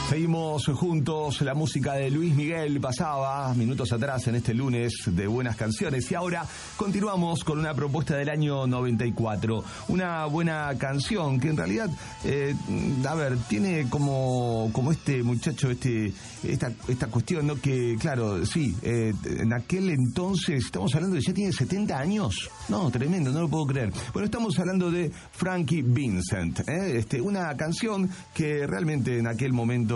Seguimos juntos, la música de Luis Miguel pasaba minutos atrás en este lunes de buenas canciones y ahora continuamos con una propuesta del año 94, una buena canción que en realidad, tiene como este muchacho, esta cuestión, ¿no? Que claro, sí, en aquel entonces, estamos hablando de ya tiene 70 años, no, tremendo, no lo puedo creer. Bueno, estamos hablando de Frankie Vincent, una canción que realmente en aquel momento